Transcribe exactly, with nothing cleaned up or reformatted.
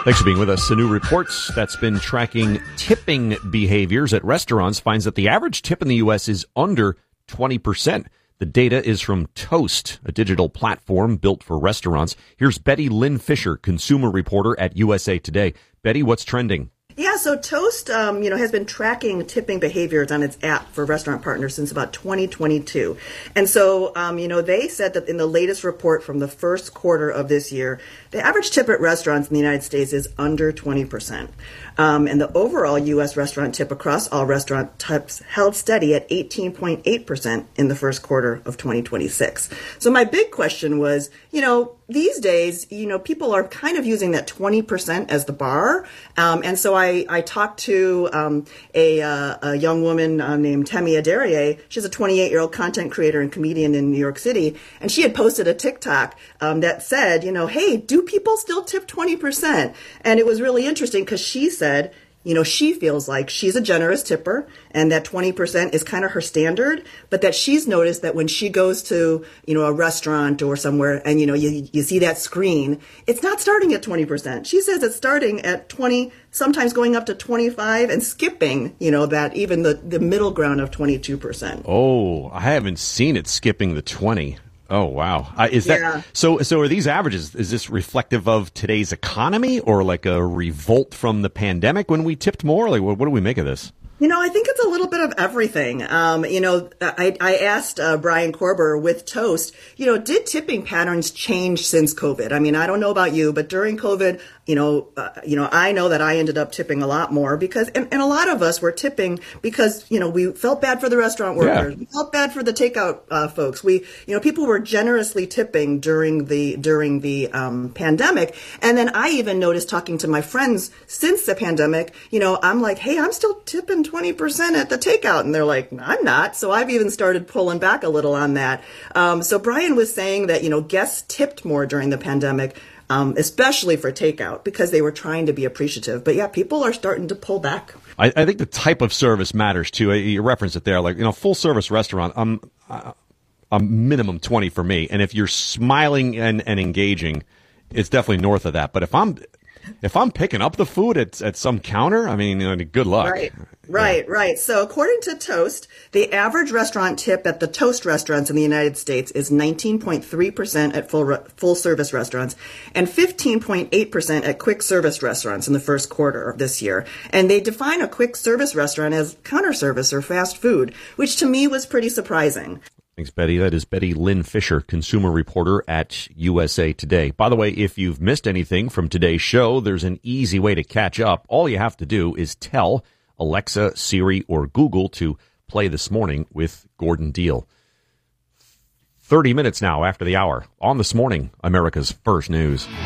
Thanks for being with us. A new report that's been tracking tipping behaviors at restaurants finds that the average tip in the U S is under twenty percent. The data is from Toast, a digital platform built for restaurants. Here's Betty Lynn Fisher, consumer reporter at U S A Today. Betty, what's trending? Yeah, so Toast, um, you know, has been tracking tipping behaviors on its app for restaurant partners since about twenty twenty-two. And so, um, you know, they said that in the latest report from the first quarter of this year, the average tip at restaurants in the United States is under twenty percent. Um, and the overall U S restaurant tip across all restaurant types held steady at eighteen point eight percent in the first quarter of twenty twenty-six. So my big question was, you know, these days, you know, people are kind of using that twenty percent as the bar. Um, and so I, I talked to um, a, uh, a young woman uh, named Temi Aderier. She's a twenty-eight-year-old content creator and comedian in New York City. And she had posted a TikTok um, that said, you know, hey, do people still tip twenty percent? And it was really interesting because she said, you know, she feels like she's a generous tipper and that twenty percent is kind of her standard, but that she's noticed that when she goes to, you know, a restaurant or somewhere and, you know, you, you see that screen, it's not starting at twenty percent. She says it's starting at twenty, sometimes going up to twenty-five and skipping, you know, that even the, the middle ground of twenty-two percent. Oh, I haven't seen it skipping the twenty. Oh, wow. Uh, is that yeah. so? So are these averages? Is this reflective of today's economy or like a revolt from the pandemic when we tipped more? Like, what, what do we make of this? You know, I think it's a little bit of everything. Um, you know, I, I asked uh, Brian Korber with Toast, you know, did tipping patterns change since COVID? I mean, I don't know about you, but during COVID, you know, uh, you know, I know that I ended up tipping a lot more because, and, and a lot of us were tipping because, you know, we felt bad for the restaurant workers. Yeah. We felt bad for the takeout uh, folks. We, you know, people were generously tipping during the, during the um, pandemic. And then I even noticed talking to my friends since the pandemic, you know, I'm like, hey, I'm still tipping twenty percent at the takeout. And they're like, I'm not. So I've even started pulling back a little on that. Um, so Brian was saying that, you know, guests tipped more during the pandemic, um, especially for takeout because they were trying to be appreciative. But yeah, people are starting to pull back. I, I think the type of service matters too. You referenced it there, like, you know, full service restaurant, um, uh, a minimum twenty for me. And if you're smiling and, and engaging, it's definitely north of that. But if I'm, If I'm picking up the food at at some counter, I mean, you know, good luck. Right, right, yeah. right. So according to Toast, the average restaurant tip at the Toast restaurants in the United States is nineteen point three percent at full re- full service restaurants and fifteen point eight percent at quick service restaurants in the first quarter of this year. And they define a quick service restaurant as counter service or fast food, which to me was pretty surprising. Thanks, Betty. That is Betty Lynn Fisher, consumer reporter at U S A Today. By the way, if you've missed anything from today's show, there's an easy way to catch up. All you have to do is tell Alexa, Siri, or Google to play This Morning with Gordon Deal. thirty minutes now after the hour on This Morning, America's First News.